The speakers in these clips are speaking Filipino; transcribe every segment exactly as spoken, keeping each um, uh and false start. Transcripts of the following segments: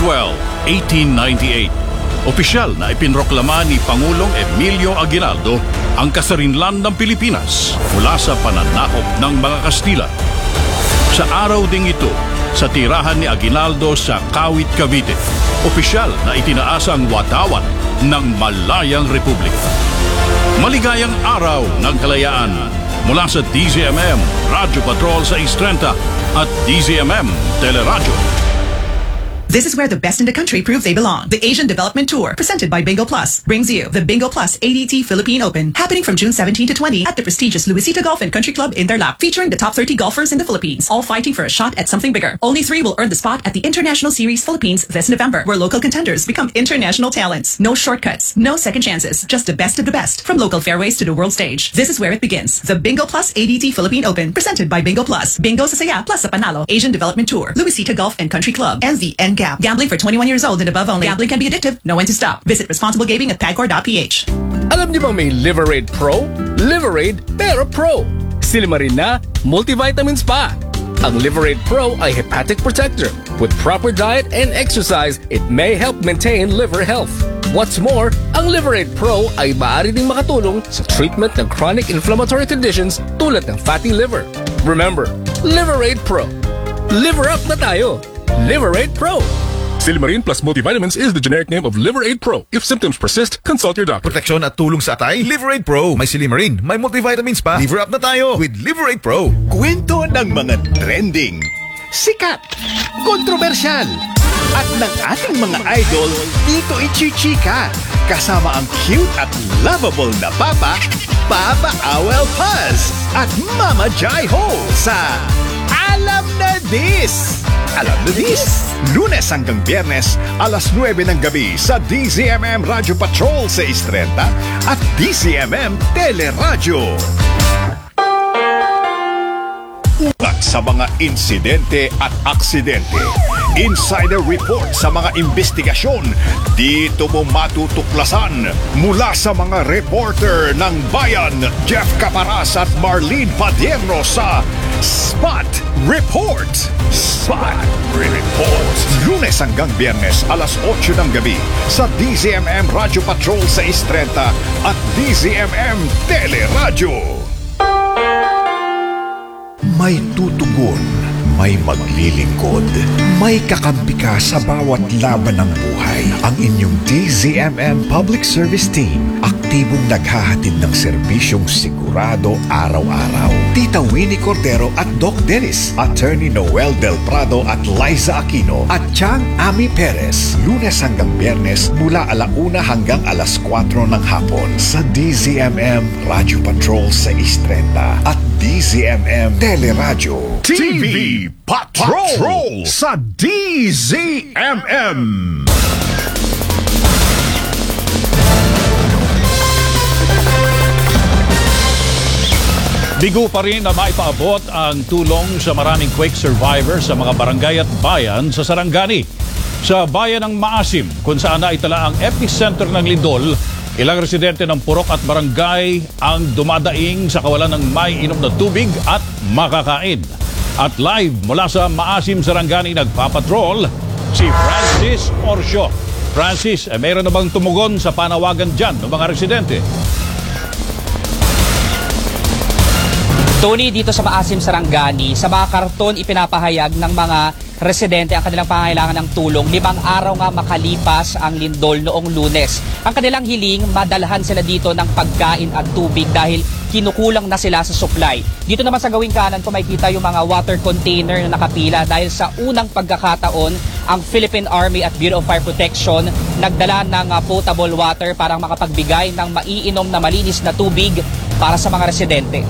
twelve, eighteen ninety-eight, opisyal na ipinroklama ni Pangulong Emilio Aguinaldo ang kasarinlan ng Pilipinas mula sa pananakop ng mga Kastila. Sa araw ding ito, sa tirahan ni Aguinaldo sa Kawit, Cavite, opisyal na itinaas ang watawan ng Malayang Republika. Maligayang araw ng kalayaan mula sa D Z M M Radio Patrol sa Istrenta at D Z M M Teleradyo. This is where the best in the country prove they belong. The Asian Development Tour, presented by Bingo Plus, brings you the Bingo Plus A D T Philippine Open, happening from June seventeenth to twentieth at the prestigious Luisita Golf and Country Club in Tarlac, featuring the top thirty golfers in the Philippines, all fighting for a shot at something bigger. Only three will earn the spot at the International Series Philippines this November, where local contenders become international talents. No shortcuts, no second chances, just the best of the best, from local fairways to the world stage. This is where it begins. The Bingo Plus A D T Philippine Open, presented by Bingo Plus. Bingo sa saya plus sa panalo. Asian Development Tour, Luisita Golf and Country Club, and the N G A P. Gambling for twenty-one years old and above only. Gambling can be addictive. Know when to stop. Visit responsible gaming at pagcor dot p h. Alam niyo bang may Liverade Pro? Liverade pero Pro. Silimarin na, multivitamins pa. Ang Liverade Pro ay hepatic protector. With proper diet and exercise, it may help maintain liver health. What's more, ang Liverade Pro ay maaari ding makatulong sa treatment ng chronic inflammatory conditions tulad ng fatty liver. Remember, Liverade Pro. Liver up na tayo. Liverade Pro. Silimarin plus multivitamins is the generic name of Liverade Pro. If symptoms persist, consult your doctor. Proteksyon at tulong sa atay, Liverade Pro. May Silimarin, may multivitamins pa. Liver up na tayo with Liverade Pro. Kwento ng mga trending, sikat, kontrobersyal, at ng ating mga idol dito ichichika. Kasama ang cute at lovable na Papa, Papa Awel Paz, at Mama Jai Ho sa Alam na Dis! Alam na Dis! Lunes hanggang Biyernes, alas nuwebe ng gabi sa D Z M M Radio Patrol sa Istrenta at D Z M M Teleradyo. Ulat sa mga insidente at aksidente. Insider report sa mga investigasyon. Dito mo matutuklasan mula sa mga reporter ng Bayan, Jeff Caparas at Marlene Padierno sa Spot Report. Spot Report. Lunes hanggang Biyernes, alas otso ng gabi sa D Z M M Radio Patrol sa Istrenta at D Z M M Teleradyo. May tutugon, may maglilingkod, may kakampi ka sa bawat laban ng buhay. Ang inyong D Z M M Public Service Team, aktibong naghahatid ng serbisyong sigurado araw-araw. Tita Winnie Cordero at Doc Dennis, Attorney Noel Del Prado at Liza Aquino, at Chang Ami Perez. Lunes hanggang Biyernes mula alauna hanggang alas kwatro ng hapon sa D Z M M Radio Patrol sa Istrenta at D Z M M Teleradyo. T V Patrol, Patrol sa D Z M M. Bigo pa rin na maipaabot ang tulong sa maraming quake survivors sa mga barangay at bayan sa Sarangani. Sa bayan ng Maasim, kung saan naitala ang epicenter ng lindol, ilang residente ng purok at barangay ang dumadaing sa kawalan ng may inom na tubig at makakain. At live mula sa Maasim, Sarangani, nagpapatrol si Francis Orcio. Francis, eh, mayroon na bang tumugon sa panawagan dyan ng mga residente? Tony, dito sa Maasim, Sarangani, sa mga karton ipinapahayag ng mga residente ang kanilang pangangailangan ng tulong. Limang araw nga makalipas ang lindol noong Lunes. Ang kanilang hiling, madalhan sila dito ng pagkain at tubig dahil kinukulang na sila sa supply. Dito naman sa gawing kanan ko makikita yung mga water container na nakapila dahil sa unang pagkakataon, ang Philippine Army at Bureau of Fire Protection nagdala ng uh, potable water para makapagbigay ng maiinom na malinis na tubig para sa mga residente.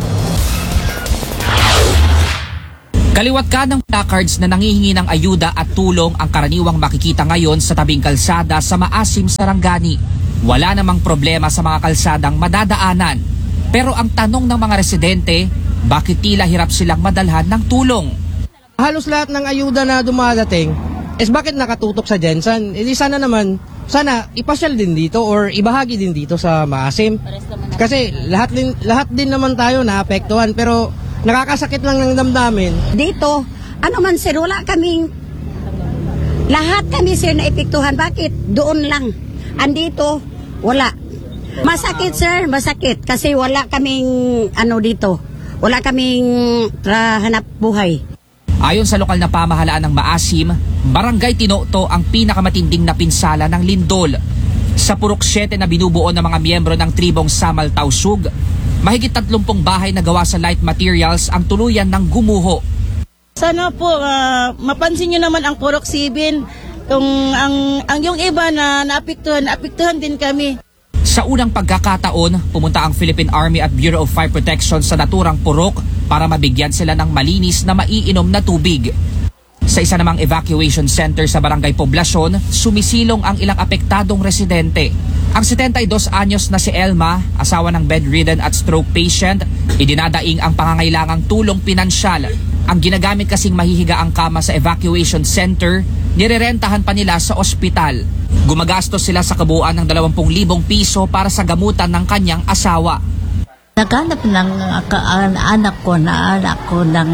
Kaliwat ka ng placards na nangihingi ng ayuda at tulong ang karaniwang makikita ngayon sa tabing kalsada sa Maasim, Sarangani. Wala namang problema sa mga kalsadang madadaanan. Pero ang tanong ng mga residente, bakit tila hirap silang madalhan ng tulong? Halos lahat ng ayuda na dumadating is bakit nakatutok sa Jensen? E sana naman, sana ipasyal din dito or ibahagi din dito sa Maasim. Kasi lahat din, lahat din naman tayo naapektuhan pero nakakasakit lang ng damdamin. Dito, ano man sir, wala kaming Lahat kami sir na epektuhan. Bakit? Doon lang. Andito, wala. Masakit sir, masakit. Kasi wala kaming ano dito. Wala kaming tra- hanap buhay. Ayon sa lokal na pamahalaan ng Maasim, Barangay Tinoto ang pinakamatinding na pinsala ng lindol. Sa Purok siyete na binubuo ng mga miyembro ng tribong Samal Tausug, mahigit tatlumpong bahay na gawa sa light materials ang tuluyan ng gumuho. Sana po uh, mapansin nyo naman ang Purok Sibin. Kung ang, ang yung iba na naapektuhan, naapektuhan din kami. Sa unang pagkakataon, pumunta ang Philippine Army at Bureau of Fire Protection sa naturang purok para mabigyan sila ng malinis na maiinom na tubig. Sa isa namang evacuation center sa Barangay Poblasyon, sumisilong ang ilang apektadong residente. Ang setenta-dos anyos na si Elma, asawa ng bedridden at stroke patient, idinadaing ang pangangailangang tulong pinansyal. Ang ginagamit kasing mahihiga ang kama sa evacuation center, nirerentahan pa nila sa ospital. Gumagastos sila sa kabuuan ng dalawampung libong piso para sa gamutan ng kanyang asawa. Naghanap ng uh, anak ko na anak ko ng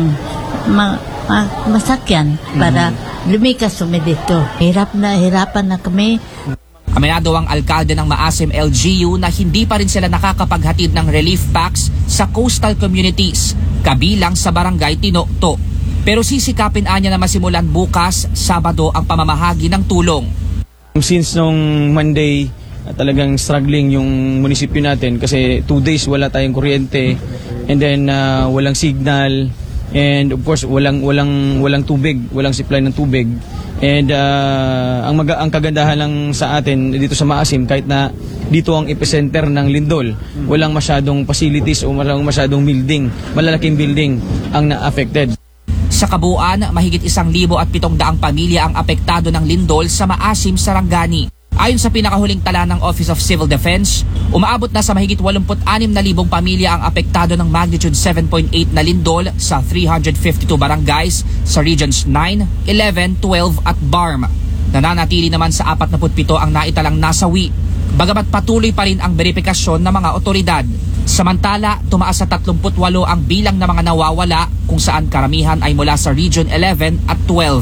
ma- ma- masakyan para mm-hmm. lumikas sumi dito. Hirap na, hirapan na kami. Aminado ang alkalde ng Maasim L G U na hindi pa rin sila nakakapaghatid ng relief packs sa coastal communities, kabilang sa Barangay Tinoto. Pero sisikapin anya na masimulan bukas, Sabado, ang pamamahagi ng tulong. Since nung Monday, talagang struggling yung munisipyo natin kasi two days wala tayong kuryente and then uh, walang signal and of course walang walang walang tubig, walang supply ng tubig. And uh, ang mag ang kagandahan lang sa atin dito sa Maasim, kahit na dito ang epicenter ng lindol, walang masyadong facilities o walang masyadong building, malalaking building ang na-affected. Sa kabuuan, mahigit isang libo at pitong daang pamilya ang apektado ng lindol sa Maasim, Sarangani. Ayon sa pinakahuling tala ng Office of Civil Defense, umaabot na sa mahigit walumput anim na libong pamilya ang apektado ng magnitude seven point eight na lindol sa three hundred fifty-two barangays sa Regions nine, eleven, twelve at B A R M. Nananatili naman sa forty-seven ang naitalang nasawi, bagamat patuloy pa rin ang beripikasyon ng mga otoridad. Samantala, tumaas sa thirty-eight ang bilang ng mga nawawala kung saan karamihan ay mula sa Region eleven at twelve.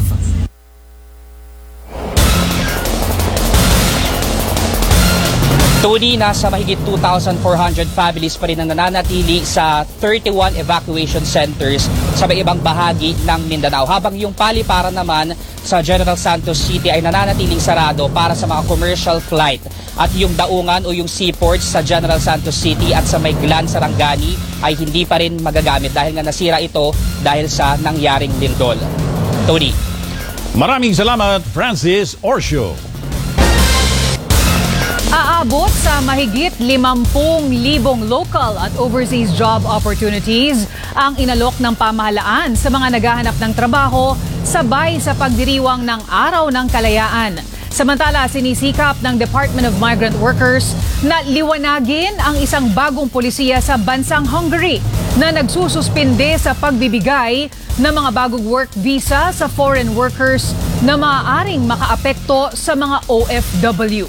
Tony, nasa mahigit two thousand four hundred families pa rin ang nananatili sa thirty-one evacuation centers sa may ibang bahagi ng Mindanao. Habang yung paliparan naman sa General Santos City ay nananatiling sarado para sa mga commercial flight. At yung daungan o yung seaports sa General Santos City at sa may Glan, Sarangani ay hindi pa rin magagamit dahil nga nasira ito dahil sa nangyaring lindol. Tony. Maraming salamat, Francis Orsio. Aabot sa mahigit limampu libong local at overseas job opportunities ang inalok ng pamahalaan sa mga naghahanap ng trabaho sabay sa pagdiriwang ng Araw ng Kalayaan. Samantala, sinisikap ng Department of Migrant Workers na liwanagin ang isang bagong polisiya sa bansang Hungary na nagsususpinde sa pagbibigay ng mga bagong work visa sa foreign workers na maaaring makaapekto sa mga O F W.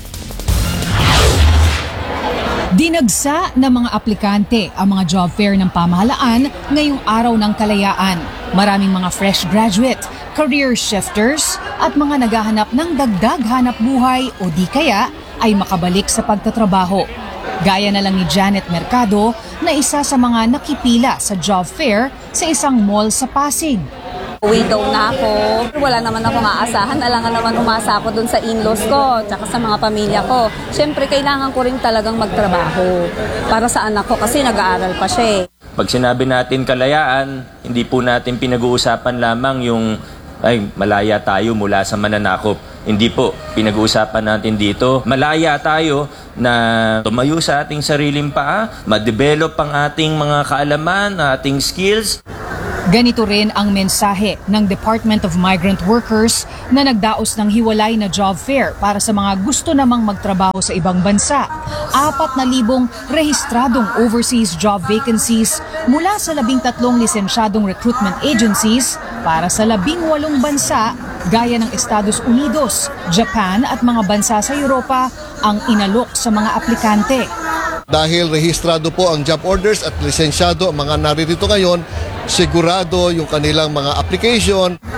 Dinagsa ng mga aplikante ang mga job fair ng pamahalaan ngayong Araw ng Kalayaan. Maraming mga fresh graduate, career shifters at mga naghahanap ng dagdag hanap buhay o di kaya ay makabalik sa pagtatrabaho. Gaya na lang ni Janet Mercado na isa sa mga nakipila sa job fair sa isang mall sa Pasig. Widow na ako. Wala naman akong aasahan. Alangan naman umasa ako dun sa in-laws ko tsaka sa mga pamilya ko. Siyempre, kailangan ko rin talagang magtrabaho para sa anak ko kasi nag-aaral pa siya eh. Pag sinabi natin kalayaan, hindi po natin pinag-uusapan lamang yung ay malaya tayo mula sa mananakop. Hindi po. Pinag-uusapan natin dito, malaya tayo na tumayo sa ating sariling paa, ma-develop ang ating mga kaalaman, ating skills. Ganito rin ang mensahe ng Department of Migrant Workers na nagdaos ng hiwalay na job fair para sa mga gusto namang magtrabaho sa ibang bansa. Apat na libong rehistradong overseas job vacancies mula sa labing tatlong lisensyadong recruitment agencies para sa labing walong bansa gaya ng Estados Unidos, Japan at mga bansa sa Europa ang inalok sa mga aplikante. Dahil rehistrado po ang job orders at lisensyado ang mga naririto ngayon, sigurado yung kanilang mga application.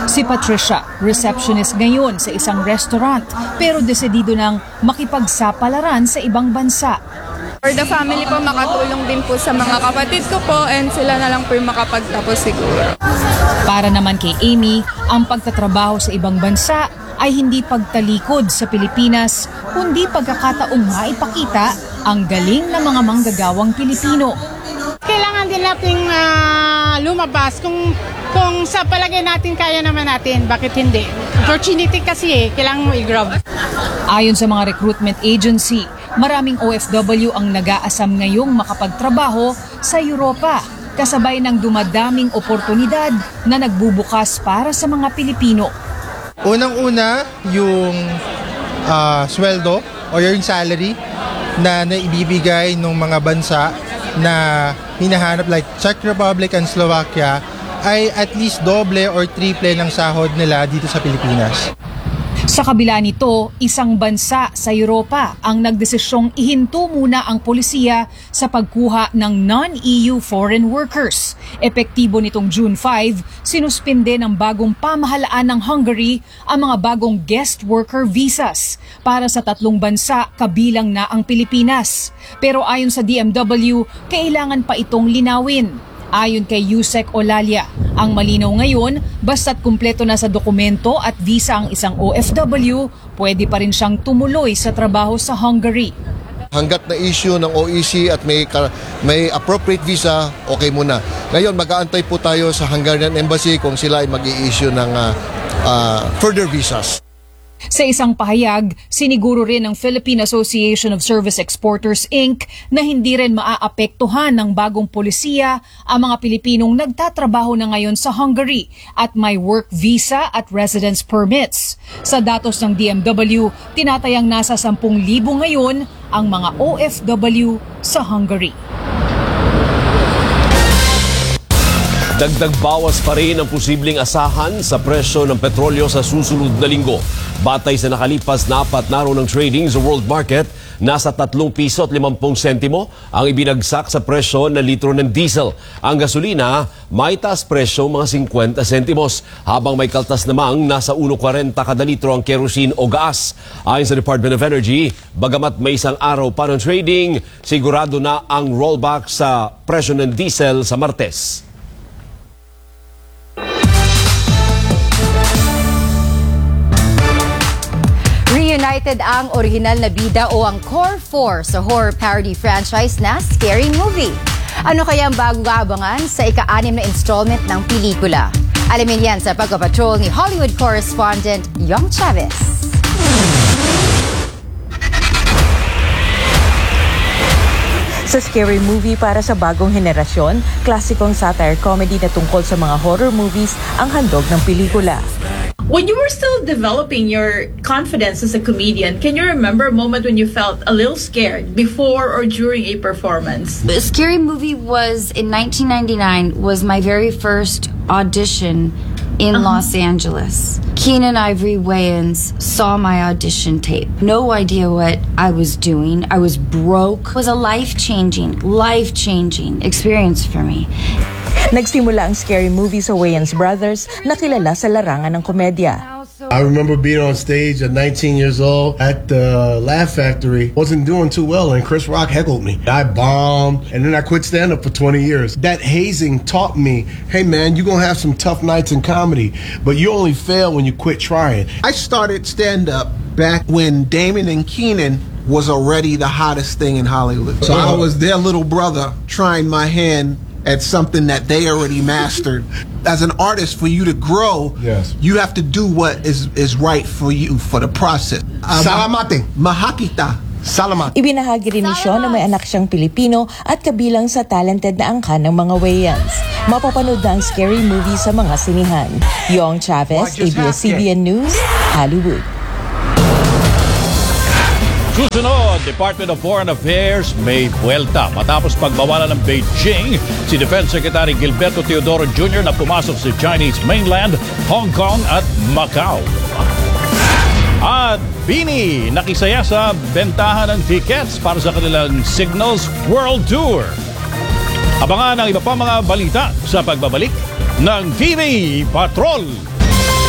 Si Patricia, receptionist ngayon sa isang restaurant, pero desidido nang makipagsapalaran sa ibang bansa. For the family po, makatulong din po sa mga kapatid ko po and sila na lang po yung makapagtapos siguro. Para naman kay Amy, ang pagtatrabaho sa ibang bansa ay hindi pagtalikod sa Pilipinas, kundi pagkakataong maipakita ang galing ng mga manggagawang Pilipino. Kailangan din nating uh, lumabas kung kung sa palagay natin kaya naman natin, bakit hindi? Opportunity kasi eh, kailangan mo i-grab. Ayon sa mga recruitment agency, maraming O F W ang nag-aasam ngayong makapagtrabaho sa Europa, kasabay ng dumadaming oportunidad na nagbubukas para sa mga Pilipino. Unang-una, yung uh, sweldo o yung salary na naibibigay ng mga bansa na hinahanap like Czech Republic and Slovakia ay at least doble or triple ng sahod nila dito sa Pilipinas. Sa kabila nito, isang bansa sa Europa ang nagdesisyong ihinto muna ang polisiya sa pagkuha ng non-E U foreign workers. Epektibo nitong June five, sinuspinde ng bagong pamahalaan ng Hungary ang mga bagong guest worker visas para sa tatlong bansa kabilang na ang Pilipinas. Pero ayon sa D M W, kailangan pa itong linawin. Ayon kay Yusek Olalia, ang malinaw ngayon, basta't kumpleto na sa dokumento at visa ang isang O F W, pwede pa rin siyang tumuloy sa trabaho sa Hungary. Hanggat na issue ng O E C at may, may appropriate visa, okay muna. Ngayon, mag-aantay po tayo sa Hungarian Embassy kung sila ay mag-i-issue ng uh, uh, further visas. Sa isang pahayag, siniguro rin ng Philippine Association of Service Exporters Incorporated na hindi rin maaapektuhan ng bagong polisiya ang mga Pilipinong nagtatrabaho na ngayon sa Hungary at may work visa at residence permits. Sa datos ng D M W, tinatayang nasa ten thousand ngayon ang mga O F W sa Hungary. Dagdag bawas pa rin ang posibleng asahan sa presyo ng petrolyo sa susunod na linggo. Batay sa nakalipas na apat na araw ng trading sa world market, nasa tatlong piso at limampung sentimo ang ibinagsak sa presyo ng litro ng diesel. Ang gasolina, may taas presyo mga fifty sentimos, habang may kaltas namang nasa one forty kada litro ang kerosene o gas. Ayon sa Department of Energy, bagamat may isang araw pa ng trading, sigurado na ang rollback sa presyo ng diesel sa Martes. Reunited ang original na bida o ang core four sa horror parody franchise na Scary Movie. Ano kaya ang bagong abangan sa ika-anim na installment ng pelikula? Alamin yan sa pagpapatrol ni Hollywood correspondent Yong Chavez. Sa Scary Movie para sa bagong henerasyon, klasikong satire comedy na tungkol sa mga horror movies ang handog ng pelikula. When you were still developing your confidence as a comedian, can you remember a moment when you felt a little scared before or during a performance? The Scary Movie was in nineteen ninety-nine was my very first audition in uh-huh. Los Angeles. Keenan Ivory Wayans saw my audition tape. No idea what I was doing. I was broke. It was a life-changing, life-changing experience for me. Nagsimula ang Scary Movie sa Wayans Brothers na kilala sa larangan ng komedya. I remember being on stage at nineteen years old at the Laugh Factory. Wasn't doing too well and Chris Rock heckled me. I bombed and then I quit stand-up for twenty years. That hazing taught me, hey man, you're gonna have some tough nights in comedy, but you only fail when you quit trying. I started stand-up back when Damon and Keenan was already the hottest thing in Hollywood. So I was their little brother trying my hand at something that they already mastered. As an artist, for you to grow, yes. you have to do what is is right for you for the process. Um, Salamate. Mahakita. Salamat. Ibinahagi rin ni Sean na may anak siyang Pilipino at kabilang sa talented na angkan ng mga Wayans. Mapapanood na ang Scary Movie sa mga sinihan. Yong Chavez, A B S C B N News, Hollywood. Susunod, Department of Foreign Affairs may buwelta matapos pagbawalan ng Beijing si Defense Secretary Gilberto Teodoro Junior na pumasok sa Chinese mainland, Hong Kong at Macau. At Bini nakisaya sa bentahan ng tickets para sa kanilang Signals World Tour. Abangan ang iba pa mga balita sa pagbabalik ng T V Patrol.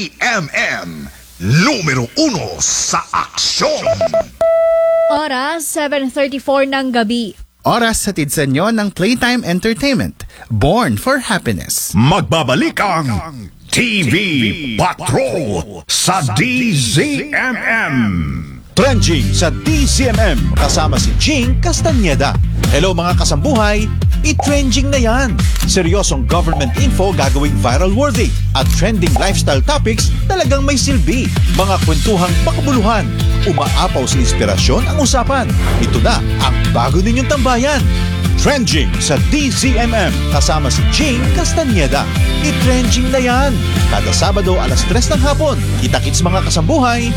M M, numero uno sa aksyon. Oras, seven thirty-four ng gabi. Oras hatid sa inyo ng Playtime Entertainment, Born for Happiness. Magbabalik ang T V Patrol sa D Z M M. Trending sa D Z M M kasama si Jing Castañeda. Hello mga kasambuhay, i-trending na yan. Seryosong government info gagawing viral worthy at trending lifestyle topics talagang may silbi. Mga kwentuhang makabuluhan, umaapaw sa inspirasyon ang usapan. Ito na ang bago ninyong tambayan. Trending sa D Z M M kasama si Jing Castañeda. I-trending na yan. Kada Sabado alas tres ng hapon. Kita-kits mga kasambuhay.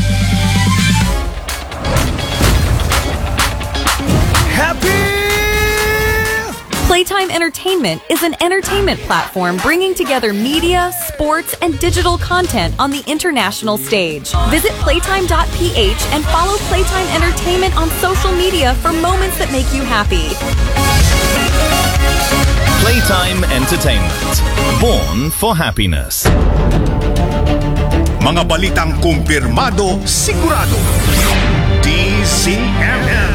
Happy! Playtime Entertainment is an entertainment platform bringing together media, sports, and digital content on the international stage. Visit playtime dot p h and follow Playtime Entertainment on social media for moments that make you happy. Playtime Entertainment, born for happiness. Mga balitang kumpirmado, sigurado. D Z M M.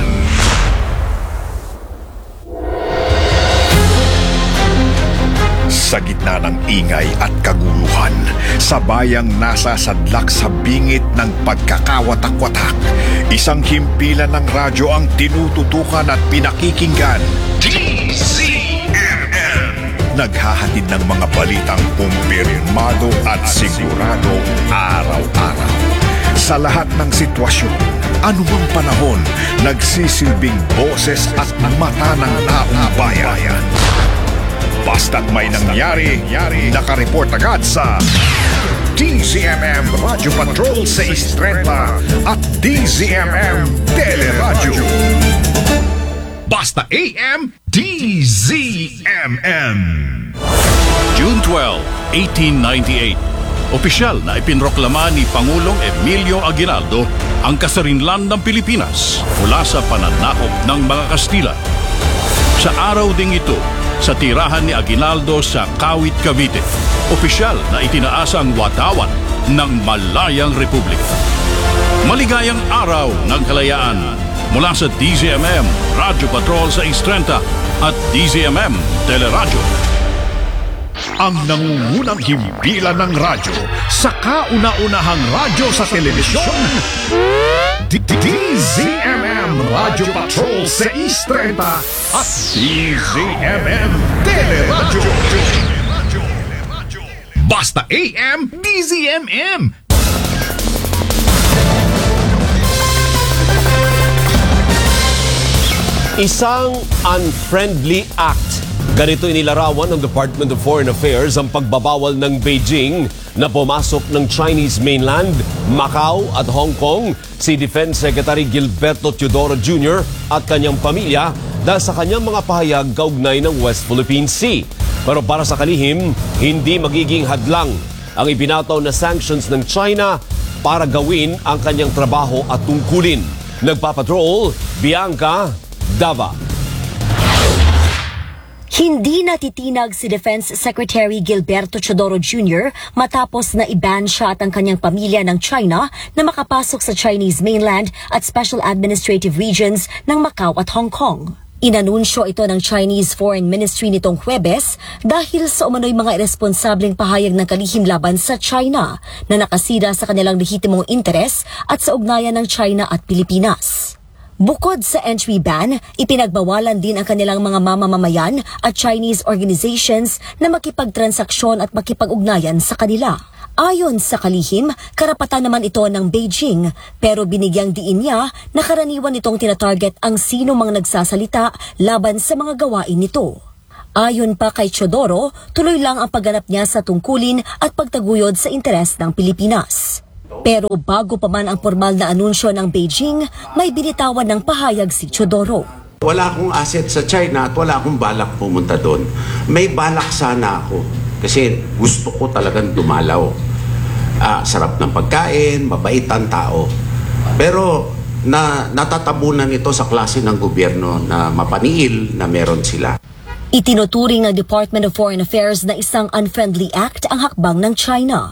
Sa gitna ng ingay at kaguluhan, sa bayang nasa sadlak sa bingit ng pagkakawatak-watak, isang himpilan ng radyo ang tinututukan at pinakikinggan. D Z M M. Naghahatid ng mga balitang kumpirmado at sigurado araw-araw. Sa lahat ng sitwasyon, anumang panahon, nagsisilbing boses at mata ng taong bayan. Basta't may nangyari, nakareport agad sa D Z M M Radio Patrol sa Istrenta at D Z M M Teleradyo. Basta A M, D Z M M. June twelfth, eighteen ninety-eight. Opisyal na ipinroklama ni Pangulong Emilio Aguinaldo ang kasarinlan ng Pilipinas mula sa pananakop ng mga Kastila. Sa araw ding ito, sa tirahan ni Aguinaldo sa Kawit, Cavite, opisyal na itinaas ang watawat ng Malayang Republika. Maligayang araw ng kalayaan mula sa D Z M M Radio Patrol sa Istrenta at D Z M M Teleradyo. Ang nangungunang himpilan ng radyo sa kauna-unahang radyo sa telebisyon. D Z M M Radio Patrol sa Istrenta at D Z M M Teleradyo. Basta A M, D Z M M. Isang unfriendly act. Ganito inilarawan ng Department of Foreign Affairs ang pagbabawal ng Beijing na pumasok ng Chinese mainland, Macau at Hong Kong si Defense Secretary Gilberto Teodoro Junior at kanyang pamilya dahil sa kanyang mga pahayag kaugnay ng West Philippine Sea. Pero para sa kalihim, hindi magiging hadlang ang ibinataw na sanctions ng China para gawin ang kanyang trabaho at tungkulin. Nagpapatrol, Bianca Dava. Hindi natitinag si Defense Secretary Gilberto Teodoro Junior matapos na i-ban siya at ang kanyang pamilya ng China na makapasok sa Chinese mainland at special administrative regions ng Macau at Hong Kong. Inanunsyo ito ng Chinese Foreign Ministry nitong Huwebes dahil sa umano'y mga irresponsableng pahayag ng kalihim laban sa China na nakasira sa kanilang lehitimong interes at sa ugnayan ng China at Pilipinas. Bukod sa entry ban, ipinagbawalan din ang kanilang mga mamamayan at Chinese organizations na makipagtransaksyon at makipag-ugnayan sa kanila. Ayon sa kalihim, karapatan naman ito ng Beijing, pero binigyang diin niya na karaniwan itong tinatarget ang sino mang nagsasalita laban sa mga gawain nito. Ayon pa kay Teodoro, tuloy lang ang pagganap niya sa tungkulin at pagtaguyod sa interes ng Pilipinas. Pero bago pa man ang formal na anunsyo ng Beijing, may binitawan ng pahayag si Teodoro. Wala akong asset sa China at wala akong balak pumunta doon. May balak sana ako kasi gusto ko talagang dumalaw. Ah, sarap ng pagkain, mabait ang tao. Pero na, natatabunan ito sa klase ng gobyerno na mapaniil na meron sila. Itinuturing ng Department of Foreign Affairs na isang unfriendly act ang hakbang ng China.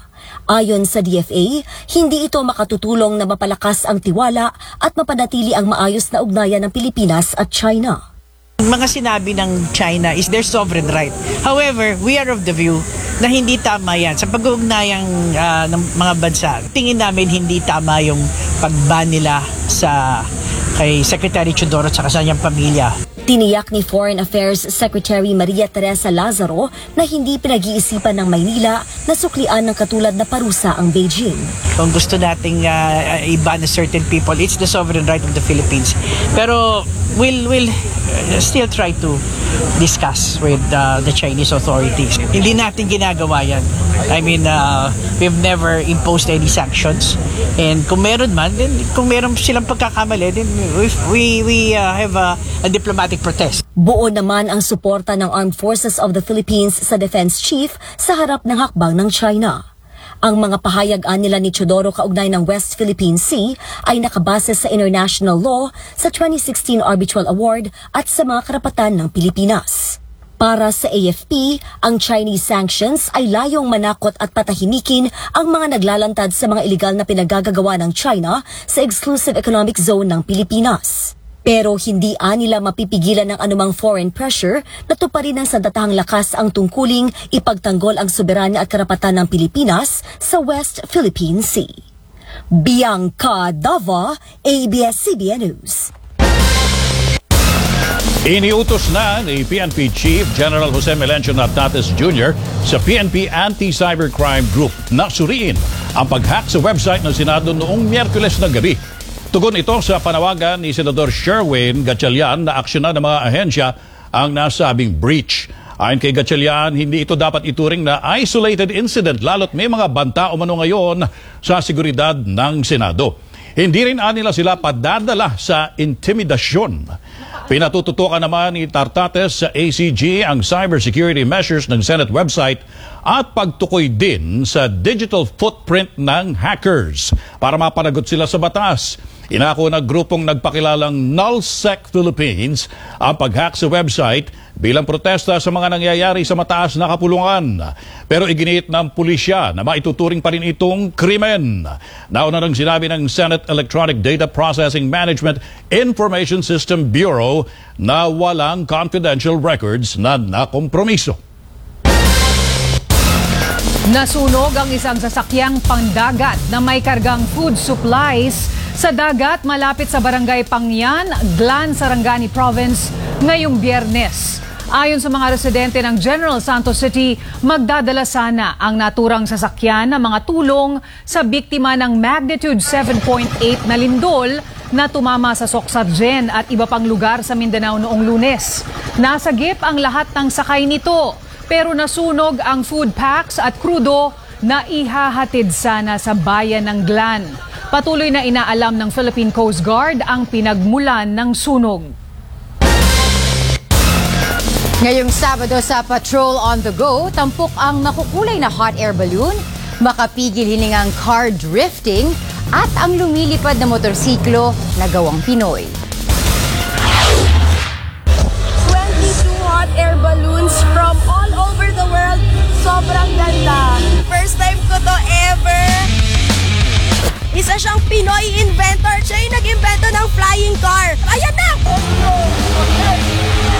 Ayon sa D F A, hindi ito makatutulong na mapalakas ang tiwala at mapanatili ang maayos na ugnayan ng Pilipinas at China. Mga sinabi ng China is their sovereign right. However, we are of the view na hindi tama yan. Sa pag-uugnayang uh, ng mga bansa, tingin namin hindi tama yung pag-ban nila sa kay Secretary Teodoro at sa kanyang pamilya. Tiniyak ni Foreign Affairs Secretary Maria Teresa Lazaro na hindi pinag-iisipan ng Maynila na suklian ng katulad na parusa ang Beijing. Kung gusto nating uh, i-ban certain people, it's the sovereign right of the Philippines. Pero we'll, we'll uh, still try to discuss with uh, the Chinese authorities. Hindi natin ginagawa yan. I mean, uh, we've never imposed any sanctions. And kung meron man, then kung meron silang pagkakamali, then we, we, we uh, have a, a diplomatic protest. Buo naman ang suporta ng Armed Forces of the Philippines sa Defense Chief sa harap ng hakbang ng China. Ang mga pahayagan nila ni Teodoro kaugnay ng West Philippine Sea ay nakabase sa international law, sa twenty sixteen Arbitral Award at sa mga karapatan ng Pilipinas. Para sa A F P, ang Chinese sanctions ay layong manakot at patahimikin ang mga naglalantad sa mga ilegal na pinagagagawa ng China sa Exclusive Economic Zone ng Pilipinas. Pero hindi anila mapipigilan ng anumang foreign pressure na tuparin ng sa datahang lakas ang tungkuling ipagtanggol ang soberanya at karapatan ng Pilipinas sa West Philippine Sea. Bianca Dava, A B S C B N News. Iniutos na ni P N P Chief General Jose Melencio Natates Junior sa P N P Anti-Cybercrime Group na suriin ang pag-hack sa website ng Senado noong Miyerkules na gabi. Tugon ito sa panawagan ni Senador Sherwin Gatchalian na aksyonan ng mga ahensya ang nasabing breach. Ayon kay Gatchalian, hindi ito dapat ituring na isolated incident lalo't may mga banta umano ngayon sa seguridad ng Senado. Hindi rin anila sila padadala sa intimidasyon. Pinatututukan naman ni Tartates sa A C G ang cybersecurity measures ng Senate website at pagtukoy din sa digital footprint ng hackers para mapanagot sila sa batas. Inako ng grupong nagpakilalang Nullsec Philippines ang pag-hack sa website bilang protesta sa mga nangyayari sa mataas na kapulungan. Pero iginit ng pulisya na maituturing pa rin itong krimen. Nauna nang sinabi ng Senate Electronic Data Processing Management Information System Bureau na walang confidential records na nakompromiso. Nasunog ang isang sasakyang pangdagat na may kargang food supplies sa dagat malapit sa barangay Pangyan, Glan, Sarangani Province ngayong Biyernes. Ayon sa mga residente ng General Santos City, magdadala sana ang naturang sasakyan ng mga tulong sa biktima ng magnitude seven point eight na lindol na tumama sa Soxargen at iba pang lugar sa Mindanao noong Lunes. Nasagip ang lahat ng sakay nito, pero nasunog ang food packs at krudo na ihahatid sana sa bayan ng Glan. Patuloy na inaalam ng Philippine Coast Guard ang pinagmulan ng sunog. Ngayong Sabado sa Patrol on the Go, tampok ang nakukulay na hot air balloon, makapigil hiningang car drifting, at ang lumilipad na motorsiklo na gawang Pinoy. twenty-two hot air balloons from all over the world. Sobrang ganda. First time ko to ever. Isa siyang Pinoy inventor. Siya yung nag-invento ng flying car. Ayan na!